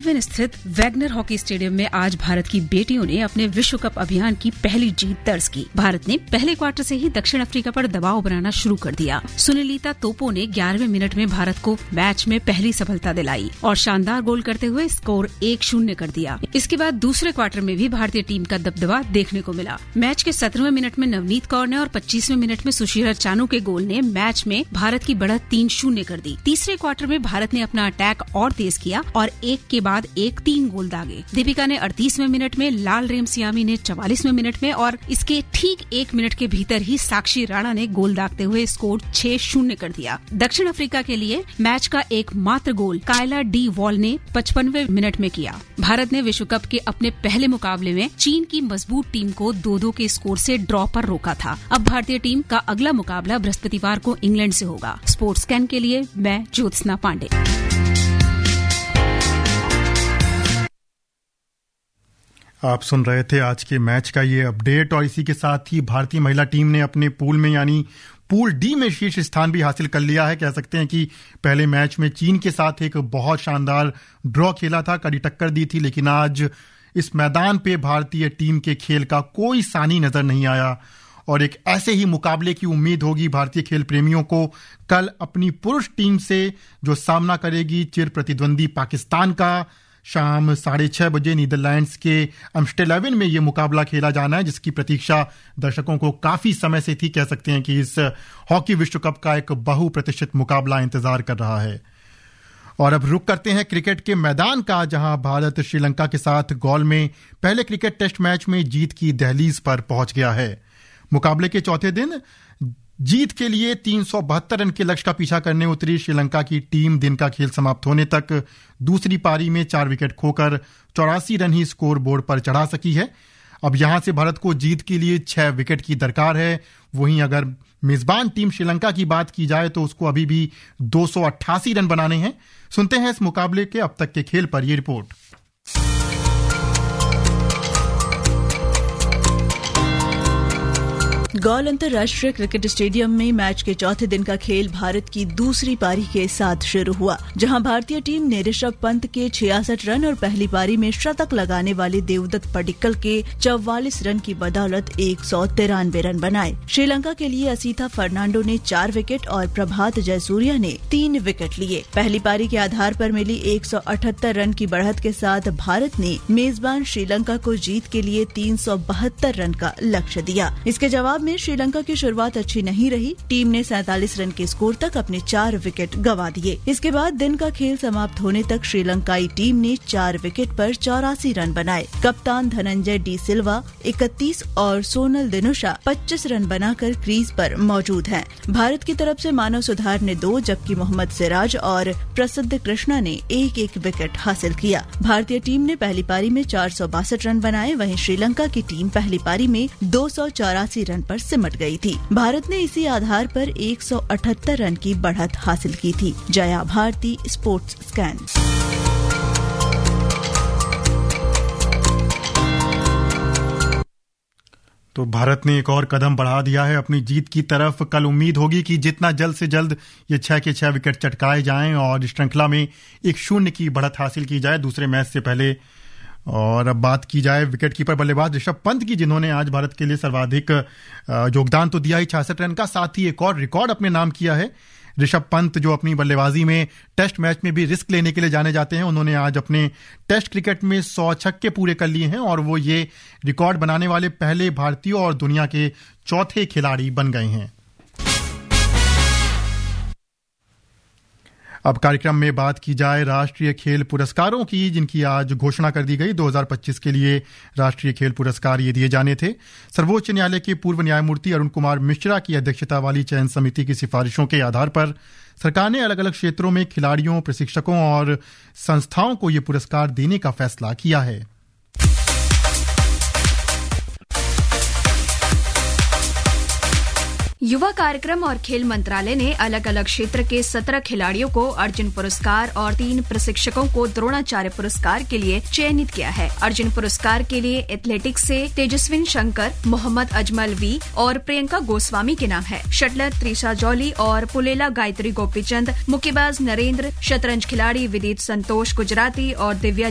स्थित Wagner hockey stadium में आज भारत की बेटियों ने अपने विश्व कप अभियान की पहली जीत दर्ज की। भारत ने पहले क्वार्टर से ही दक्षिण अफ्रीका पर दबाव बनाना शुरू कर दिया। सुनीलिता तोपो ने 11वें मिनट में भारत को मैच में पहली सफलता दिलाई और शानदार गोल करते हुए स्कोर 1-0 कर दिया। इसके बाद दूसरे क्वार्टर में भी भारतीय टीम का दबदबा देखने को मिला। मैच के 17वें मिनट में नवनीत कौर ने और 25वें मिनट में सुशीला चानू के गोल ने मैच में भारत की बढ़त 3-0 कर दी। तीसरे क्वार्टर में भारत ने अपना अटैक और तेज किया और एक के बाद 3 गोल दागे। दीपिका ने 38वें मिनट में, लाल रेमसियामी ने 44वें मिनट में और इसके ठीक 1 मिनट के भीतर ही साक्षी राणा ने गोल दागते हुए स्कोर 6-0 कर दिया। दक्षिण अफ्रीका के लिए मैच का एकमात्र गोल कायला डी वॉल ने 55वें मिनट में किया। भारत ने विश्व कप के अपने पहले मुकाबले में चीन की मजबूत टीम को 2-2 के स्कोर से ड्रॉ पर रोका था। अब भारतीय टीम का अगला मुकाबला बृहस्पतिवार को इंग्लैंड से होगा। स्पोर्ट्स स्कैन के लिए मैं ज्योत्सना पांडे। आप सुन रहे थे आज के मैच का ये अपडेट और इसी के साथ ही भारतीय महिला टीम ने अपने पूल में यानी पूल डी में शीर्ष स्थान भी हासिल कर लिया है। कह सकते हैं कि पहले मैच में चीन के साथ एक बहुत शानदार ड्रॉ खेला था, कड़ी टक्कर दी थी, लेकिन आज इस मैदान पे भारतीय टीम के खेल का कोई सानी नजर नहीं आया और एक ऐसे ही मुकाबले की उम्मीद होगी भारतीय खेल प्रेमियों को कल अपनी पुरुष टीम से जो सामना करेगी चिर प्रतिद्वंदी पाकिस्तान का। शाम 6:30 बजे नीदरलैंड्स के एम्स्टरडैम में ये मुकाबला खेला जाना है, जिसकी प्रतीक्षा दर्शकों को काफी समय से थी। कह सकते हैं कि इस हॉकी विश्व कप का एक बहुप्रतीक्षित मुकाबला इंतजार कर रहा है। और अब रुक करते हैं क्रिकेट के मैदान का, जहां भारत श्रीलंका के साथ गॉल में पहले क्रिकेट टेस्ट मैच में जीत की दहलीज पर पहुंच गया है। मुकाबले के चौथे दिन जीत के लिए 372 रन के लक्ष्य का पीछा करने उतरी श्रीलंका की टीम दिन का खेल समाप्त होने तक दूसरी पारी में 4 विकेट खोकर 84 रन ही स्कोर बोर्ड पर चढ़ा सकी है। अब यहां से भारत को जीत के लिए 6 विकेट की दरकार है। वहीं अगर मेजबान टीम श्रीलंका की बात की जाए तो उसको अभी भी 288 रन बनाने हैं। सुनते हैं इस मुकाबले के अब तक के खेल पर ये रिपोर्ट। गॉल अंतर्राष्ट्रीय क्रिकेट स्टेडियम में मैच के चौथे दिन का खेल भारत की दूसरी पारी के साथ शुरू हुआ, जहां भारतीय टीम ने ऋषभ पंत के 66 रन और पहली पारी में शतक लगाने वाले देवदत्त पडिक्कल के 44 रन की बदौलत 193 रन बनाए। श्रीलंका के लिए असीथा फर्नांडो ने 4 विकेट और प्रभात जयसूर्या ने 3 विकेट लिए। पहली पारी के आधार पर मिली 178 रन की बढ़त के साथ भारत ने मेजबान श्रीलंका को जीत के लिए 372 रन का लक्ष्य दिया। इसके जवाब में श्रीलंका की शुरुआत अच्छी नहीं रही। टीम ने 47 रन के स्कोर तक अपने 4 विकेट गंवा दिए। इसके बाद दिन का खेल समाप्त होने तक श्रीलंकाई टीम ने 4 विकेट पर 84 रन बनाए। कप्तान धनंजय डी सिल्वा 31 और सोनल दिनुशा 25 रन बनाकर क्रीज पर मौजूद हैं। भारत की तरफ से मानव सुधार ने 2 जबकि मोहम्मद सिराज और प्रसिद्ध कृष्णा ने 1-1 विकेट हासिल किया। भारतीय टीम ने पहली पारी में 462 रन बनाए, वहीं श्रीलंका की टीम पहली पारी में 284 रन पर सिमट गई थी। भारत ने इसी आधार पर 178 रन की बढ़त हासिल की थी। Jaya Bharti, sports scan. तो भारत ने एक और कदम बढ़ा दिया है अपनी जीत की तरफ। कल उम्मीद होगी कि जितना जल्द से जल्द ये 6 के 6 विकेट चटकाए जाएं और श्रृंखला में 1-0 की बढ़त हासिल की जाए दूसरे मैच से पहले। और अब बात की जाए विकेटकीपर बल्लेबाज ऋषभ पंत की, जिन्होंने आज भारत के लिए सर्वाधिक योगदान तो दिया ही 66 रन का, साथ ही एक और रिकॉर्ड अपने नाम किया है। ऋषभ पंत जो अपनी बल्लेबाजी में टेस्ट मैच में भी रिस्क लेने के लिए जाने जाते हैं, उन्होंने आज अपने टेस्ट क्रिकेट में 100 छक्के पूरे कर लिए हैं और वो ये रिकॉर्ड बनाने वाले पहले भारतीय और दुनिया के चौथे खिलाड़ी बन गए हैं। अब कार्यक्रम में बात की जाए राष्ट्रीय खेल पुरस्कारों की, जिनकी आज घोषणा कर दी गई। 2025 के लिए राष्ट्रीय खेल पुरस्कार ये दिए जाने थे। सर्वोच्च न्यायालय के पूर्व न्यायमूर्ति अरुण कुमार मिश्रा की अध्यक्षता वाली चयन समिति की सिफारिशों के आधार पर सरकार ने अलग अलग क्षेत्रों में खिलाड़ियों, प्रशिक्षकों और संस्थाओं को ये पुरस्कार देने का फैसला किया है। युवा कार्यक्रम और खेल मंत्रालय ने अलग अलग क्षेत्र के 17 खिलाड़ियों को अर्जुन पुरस्कार और 3 प्रशिक्षकों को द्रोणाचार्य पुरस्कार के लिए चयनित किया है। अर्जुन पुरस्कार के लिए एथलेटिक्स से तेजस्विन शंकर, मोहम्मद अजमल वी और प्रियंका गोस्वामी के नाम है। शटलर त्रिशा जौली और पुलेला गायत्री गोपीचंद, मुक्केबाज नरेंद्र, शतरंज खिलाड़ी विदित संतोष गुजराती और दिव्या